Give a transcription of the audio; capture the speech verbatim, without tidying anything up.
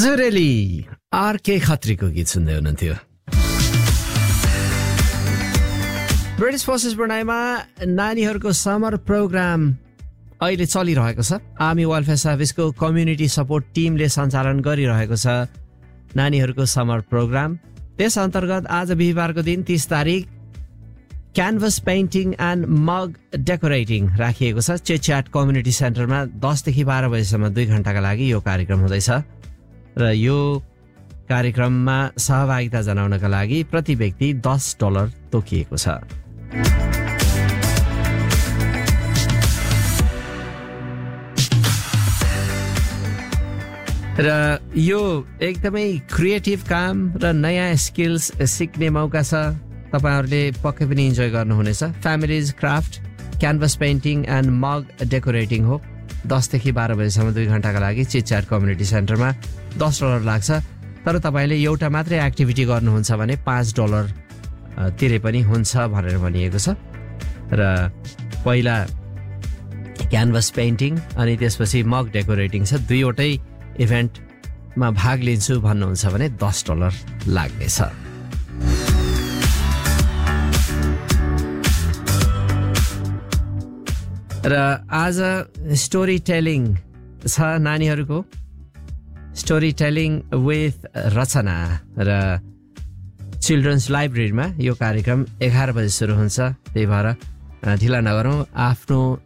जुरेली आरके खत्रीको गीत सुन्दै हुनुहुन्थ्यो। ब्रिटिस फोर्सेस ब्रुनाईमा नानीहरूको समर प्रोग्राम अहिले चलिरहेको छ। आर्मी वेलफेयर सर्भिसको कम्युनिटी सपोर्ट टिमले सञ्चालन गरिरहेको छ नानीहरूको समर प्रोग्राम। त्यस अन्तर्गत आज बिहिबारको दिन तीस तारिक क्यानभस पेन्टिङ एन्ड मग डेकोरेटिङ राखिएको छ। चेच्याट कम्युनिटी सेन्टरमा दसदेखि बाह्र बजीसम्म दुई घण्टाका लागि यो कार्यक्रम हुँदैछ र यो कार्यक्रममा सहभागिता जनाउनका लागि प्रति व्यक्ति दस डलर तोकिएको छ। र यो एकदमै क्रिएटिभ काम र नयाँ स्किल्स सिक्ने मौका छ। तपाईहरुले पक्कै पनि इन्जोय गर्नुहुनेछ। Families craft canvas painting and मग डेकोरेटिङ हो। दसदेखि बाह्र बजीसम्म दुई घण्टाका लागि चिटच्याट कम्युनिटी सेन्टरमा दस डलर लाग्छ। तर तपाईँले एउटा मात्रै एक्टिभिटी गर्नुहुन्छ भने पाँच डलर तिरे पनि हुन्छ भनेर भनिएको छ। र पहिला क्यानभस पेन्टिङ अनि त्यसपछि मग डेकोरेटिङ छ। दुईवटै इभेन्टमा भाग लिन्छु भन्नुहुन्छ भने दस डलर लाग्नेछ। र आज स्टोरी टेलिङ छ नानीहरूको। स्टोरी टेलिङ विथ रचना र चिल्ड्रन्स लाइब्रेरीमा यो कार्यक्रम एघार बजी सुरु हुन्छ। त्यही भएर ढिला नगरौँ, आफ्नो